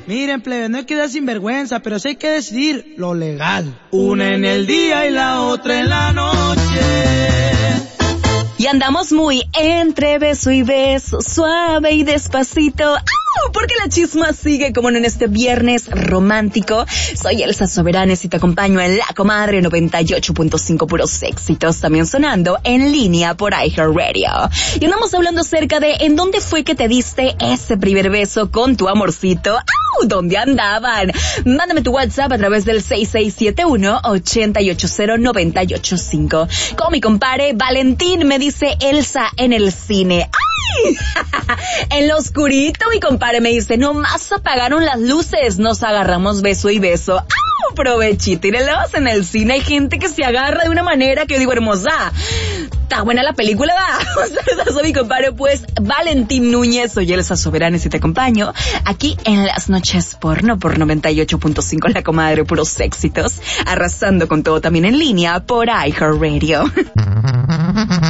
Miren, plebe, no hay que dar sinvergüenza, pero sí hay que decidir lo legal. Una en el día y la otra en la noche. Y andamos muy entre beso y beso, suave y despacito. Porque la chisma sigue como en este viernes romántico. Soy Elsa Soberanes y te acompaño en La Comadre 98.5, puros éxitos, también sonando en línea por iHeartRadio. Y andamos hablando acerca de en dónde fue que te diste ese primer beso con tu amorcito. ¿Dónde andaban? Mándame tu WhatsApp a través del 6671-880-985. Con mi compadre Valentín me dice Elsa en el cine. ¡Ay! En lo oscurito, mi compadre me dice, nomás apagaron las luces, nos agarramos beso y beso. ¡Ah! Provechito, írelos, en el cine hay gente que se agarra de una manera que yo digo, hermosa, está buena la película, ¿va? Soy mi compadre, pues, Valentín Núñez, soy Elsa Soberanes y te acompaño aquí en las noches porno por 98.5, La Comadre, puros éxitos, arrasando con todo también en línea por iHeartRadio.